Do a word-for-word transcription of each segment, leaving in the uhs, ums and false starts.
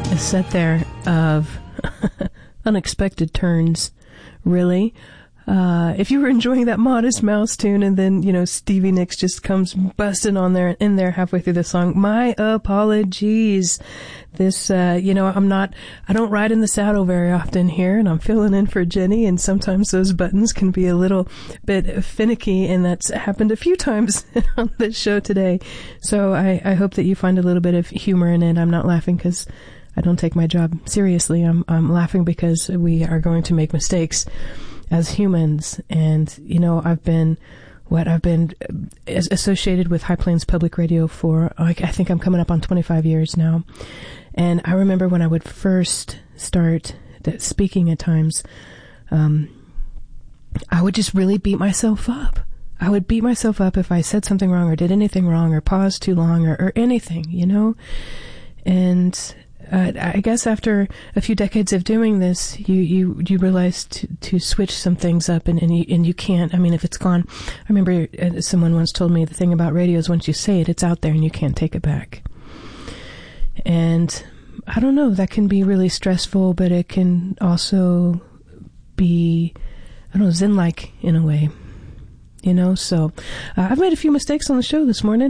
A set there of unexpected turns, really. Uh, if you were enjoying that Modest Mouse tune and then, you know, Stevie Nicks just comes busting on there, in there halfway through the song, my apologies. This, uh, you know, I'm not, I don't ride in the saddle very often here, and I'm filling in for Jenny, and sometimes those buttons can be a little bit finicky, and that's happened a few times on this show today. So I, I hope that you find a little bit of humor in it. I'm not laughing because I don't take my job seriously. I'm, I'm laughing because we are going to make mistakes as humans. And, you know, I've been, what, I've been associated with High Plains Public Radio for, I think I'm coming up on twenty-five years now. And I remember when I would first start speaking at times, um, I would just really beat myself up. I would beat myself up if I said something wrong or did anything wrong or paused too long or, or anything, you know? And Uh, I guess after a few decades of doing this, you, you, you realize to, to switch some things up, and, and you, and you can't, I mean, if it's gone, I remember uh, someone once told me the thing about radio is once you say it, it's out there and you can't take it back. And I don't know, that can be really stressful, but it can also be, I don't know, Zen-like in a way, you know? So uh, I've made a few mistakes on the show this morning.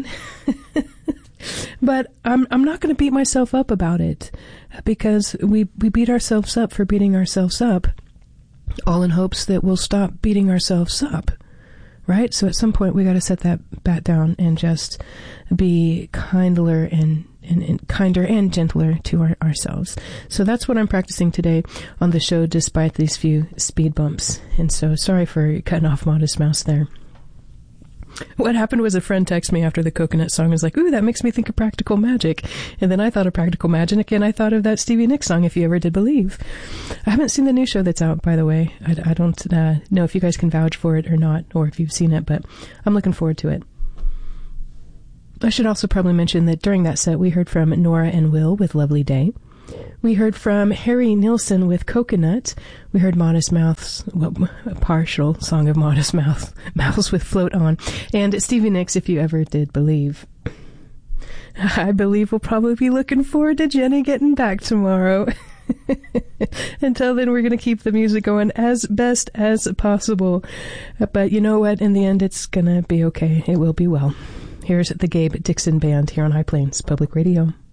But I'm I'm not going to beat myself up about it, because we we beat ourselves up for beating ourselves up, all in hopes that we'll stop beating ourselves up, right? So at some point we got to set that bat down and just be kindler and, and, and kinder and gentler to our, ourselves. So that's what I'm practicing today on the show, despite these few speed bumps. And so sorry for cutting off Modest Mouse there. What happened was a friend texted me after the Coconut song and was like, ooh, that makes me think of Practical Magic. And then I thought of Practical Magic, and I thought of that Stevie Nicks song, If You Ever Did Believe. I haven't seen the new show that's out, by the way. I, I don't uh, know if you guys can vouch for it or not, or if you've seen it, but I'm looking forward to it. I should also probably mention that during that set, we heard from Nora and Will with Lovely Day. We heard from Harry Nilsson with Coconut. We heard Modest Mouth's, well, a partial song of Modest Mouth, Mouths with Float On. And Stevie Nicks, If You Ever Did Believe. I believe we'll probably be looking forward to Jenny getting back tomorrow. Until then, we're going to keep the music going as best as possible. But you know what? In the end, it's going to be okay. It will be well. Here's the Gabe Dixon Band here on High Plains Public Radio.